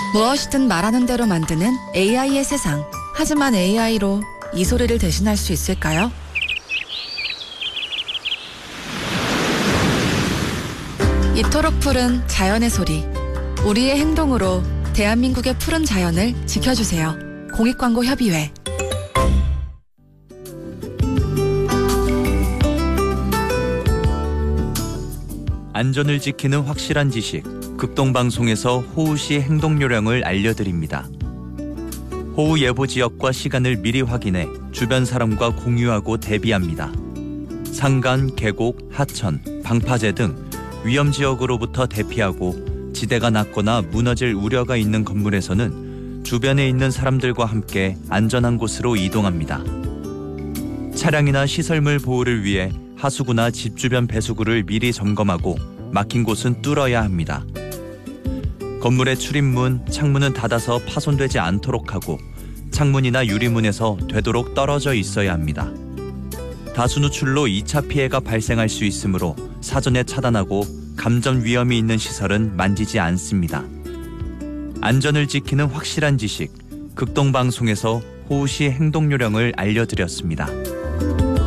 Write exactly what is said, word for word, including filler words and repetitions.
무엇이든 말하는 대로 만드는 에이아이의 세상. 하지만 에이아이로 이 소리를 대신할 수 있을까요? 이토록 푸른 자연의 소리. 우리의 행동으로 대한민국의 푸른 자연을 지켜주세요. 공익광고협의회. 안전을 지키는 확실한 지식, 극동방송에서 호우시 행동요령을 알려드립니다. 호우 예보 지역과 시간을 미리 확인해 주변 사람과 공유하고 대비합니다. 산간, 계곡, 하천, 방파제 등 위험 지역으로부터 대피하고 지대가 낮거나 무너질 우려가 있는 건물에서는 주변에 있는 사람들과 함께 안전한 곳으로 이동합니다. 차량이나 시설물 보호를 위해 하수구나 집 주변 배수구를 미리 점검하고 막힌 곳은 뚫어야 합니다. 건물의 출입문, 창문은 닫아서 파손되지 않도록 하고 창문이나 유리문에서 되도록 떨어져 있어야 합니다. 다수 누출로 이 차 피해가 발생할 수 있으므로 사전에 차단하고 감전 위험이 있는 시설은 만지지 않습니다. 안전을 지키는 확실한 지식, 극동방송에서 호우시 행동요령을 알려드렸습니다.